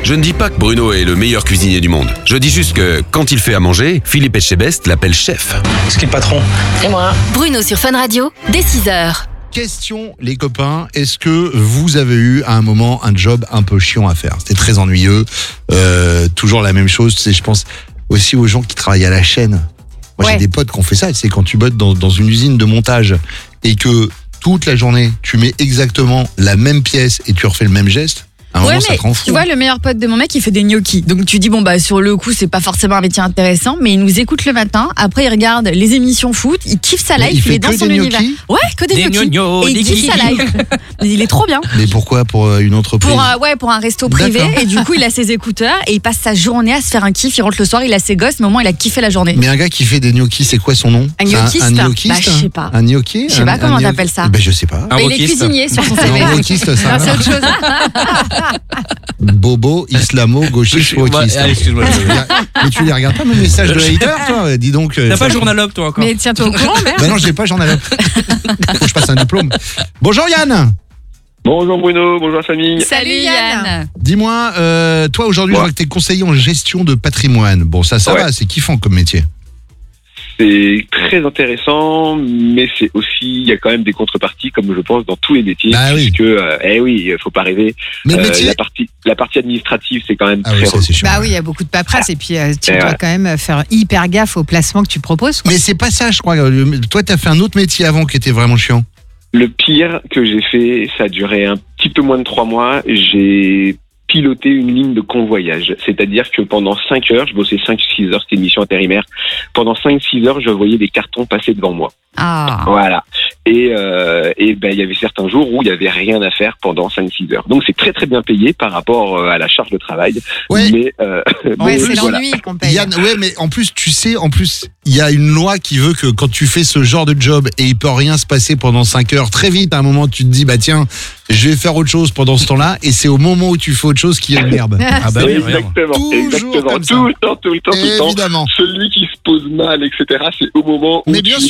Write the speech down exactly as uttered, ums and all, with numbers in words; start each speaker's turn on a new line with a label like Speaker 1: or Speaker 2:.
Speaker 1: Je ne dis pas que Bruno est le meilleur cuisinier du monde. Je dis juste que, quand il fait à manger, Philippe Etchebest l'appelle chef.
Speaker 2: Est-ce qu'il est le patron?
Speaker 3: C'est moi.
Speaker 4: Bruno sur Fun Radio, dès six heures.
Speaker 5: Question, les copains, est-ce que vous avez eu à un moment un job un peu chiant à faire? C'était très ennuyeux, euh, toujours la même chose. Tu sais, je pense aussi aux gens qui travaillent à la chaîne. Moi,
Speaker 3: Ouais.
Speaker 5: j'ai des potes qui ont fait ça. C'est quand tu bosses dans, dans une usine de montage et que toute la journée, tu mets exactement la même pièce et tu refais le même geste. À un
Speaker 3: Ouais,
Speaker 5: moment, ça
Speaker 3: mais
Speaker 5: te rend fou.
Speaker 3: tu vois, le meilleur pote de mon mec, il fait des gnocchis. Donc tu dis, bon, bah, sur le coup, c'est pas forcément un métier intéressant, mais il nous écoute le matin. Après, il regarde les émissions foot, il kiffe sa
Speaker 5: Mais
Speaker 3: life,
Speaker 5: il
Speaker 3: il,
Speaker 5: fait
Speaker 3: est dans
Speaker 5: que
Speaker 3: son
Speaker 5: des
Speaker 3: univers.
Speaker 5: gnocchis
Speaker 3: Ouais, que des,
Speaker 2: Des
Speaker 3: gnocchis.
Speaker 2: gnocchis,
Speaker 3: Et il
Speaker 2: des
Speaker 3: kiffe sa life. Il est trop bien.
Speaker 5: Mais pourquoi? Pour euh, une entreprise?
Speaker 3: Pour un, ouais, pour un resto privé.
Speaker 5: D'accord.
Speaker 3: Et du coup, il a ses écouteurs et il passe sa journée à se faire un kiff. Il rentre le soir, il a ses gosses, mais au moins, il a kiffé la journée.
Speaker 5: Mais un gars qui fait des gnocchis, c'est quoi son nom?
Speaker 3: Un
Speaker 5: C'est
Speaker 3: gnocchiste
Speaker 5: Un gnocchiste
Speaker 3: Bah, je sais pas.
Speaker 5: Un gnocchi
Speaker 3: Je sais
Speaker 5: Un-
Speaker 3: pas
Speaker 5: un
Speaker 3: comment
Speaker 5: gnoc-
Speaker 3: t'appelles ça.
Speaker 5: Ben, je sais pas.
Speaker 2: Un
Speaker 3: Mais il est
Speaker 2: wokiste.
Speaker 3: cuisinier sur son
Speaker 5: Non,
Speaker 3: C V.
Speaker 5: wokiste, ça
Speaker 3: Non, c'est
Speaker 5: va.
Speaker 3: autre chose.
Speaker 5: Bobo, islamo, gauchiste, wokiste.
Speaker 2: Ouais, excuse-moi.
Speaker 5: Mais tu les regardes pas mes messages de haters, toi? Dis donc. euh,
Speaker 2: T'as pas
Speaker 5: ça-
Speaker 2: journalope, toi, encore?
Speaker 3: Mais tiens-toi au courant, merde.
Speaker 5: Bah non, je l'ai pas, j'en ai. Faut que je passe un diplôme. Bonjour Yann.
Speaker 6: Bonjour Bruno, bonjour la famille.
Speaker 3: Salut Yann.
Speaker 5: Dis-moi, euh, toi aujourd'hui,
Speaker 6: Ouais.
Speaker 5: je vois que t'es conseiller en gestion de patrimoine. Bon, ça, ça
Speaker 6: Ouais.
Speaker 5: va, c'est kiffant comme métier.
Speaker 6: C'est très intéressant, mais c'est aussi, il y a quand même des contreparties, comme je pense dans tous les métiers,
Speaker 5: Bah oui.
Speaker 6: puisque, euh, eh oui, faut pas rêver.
Speaker 5: Mais le
Speaker 6: Euh,
Speaker 5: métier.
Speaker 6: la partie, la partie administrative, c'est quand même
Speaker 5: Ah
Speaker 6: très
Speaker 5: oui, ça c'est chiant.
Speaker 7: Bah oui, il y a beaucoup de paperasse et puis euh, tu
Speaker 6: Et
Speaker 7: dois
Speaker 6: ouais.
Speaker 7: quand même faire hyper gaffe aux placements que tu proposes. quoi.
Speaker 5: Mais c'est pas ça, je crois. Le- Toi, t'as fait un autre métier avant qui était vraiment chiant.
Speaker 6: Le pire que j'ai fait, ça a duré un petit peu moins de trois mois. J'ai piloté une ligne de convoyage. C'est-à-dire que pendant cinq heures, je bossais cinq six heures, c'était une mission intérimaire. Pendant cinq six heures, je voyais des cartons passer devant moi.
Speaker 3: Ah.
Speaker 6: Voilà. Et, euh, et ben, il y avait certains jours où il y avait rien à faire pendant cinq six heures. Donc c'est très très bien payé par rapport euh, à la charge de travail.
Speaker 5: Ouais.
Speaker 6: Mais euh, bon,
Speaker 7: Ouais, c'est
Speaker 6: voilà.
Speaker 7: l'ennui qu'on paye.
Speaker 5: Yann, ouais, mais en plus, tu sais, en plus, il y a une loi qui veut que quand tu fais ce genre de job et il peut rien se passer pendant cinq heures, très vite, à un moment, tu te dis, bah tiens, je vais faire autre chose pendant ce temps-là, et c'est au moment où tu fais autre chose qu'il y a une merde.
Speaker 2: Ah bah oui, regarde.
Speaker 6: Exactement,
Speaker 5: Toujours
Speaker 6: exactement.
Speaker 5: comme ça.
Speaker 6: Tout le temps, tout le temps, tout le temps.
Speaker 5: Évidemment.
Speaker 6: Celui qui se pose mal, et cetera, c'est au moment où
Speaker 5: Mais bien
Speaker 6: tu